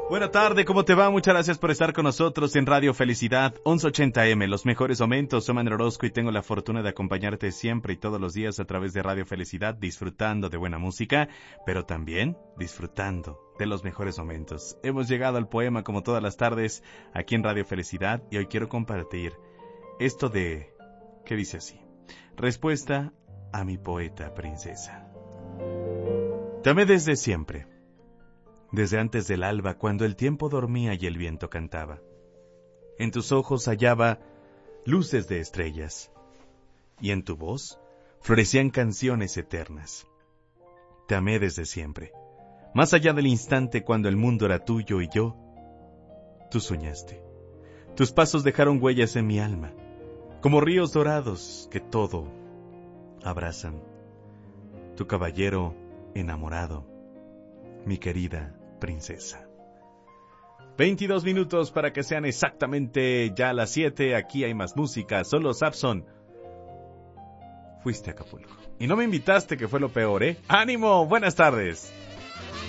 Buena tarde, ¿cómo te va? Muchas gracias por estar con nosotros en Radio Felicidad 1180M, los mejores momentos. Soy Manuel Orozco y tengo la fortuna de acompañarte siempre y todos los días a través de Radio Felicidad, disfrutando de buena música, pero también disfrutando de los mejores momentos. Hemos llegado al poema como todas las tardes aquí en Radio Felicidad y hoy quiero compartir esto de... ¿qué dice así? Respuesta a mi poeta princesa. Te amé desde siempre. Desde antes del alba, cuando el tiempo dormía y el viento cantaba. En tus ojos hallaba luces de estrellas, y en tu voz florecían canciones eternas. Te amé desde siempre, más allá del instante cuando el mundo era tuyo y yo. Tú soñaste. Tus pasos dejaron huellas en mi alma, como ríos dorados que todo abrazan. Tu caballero enamorado, mi querida princesa. 22 minutos para que sean exactamente ya las 7. Aquí hay más música. Solo Sapson. Fuiste a Acapulco y no me invitaste, que fue lo peor, ¿eh? ¡Ánimo! Buenas tardes.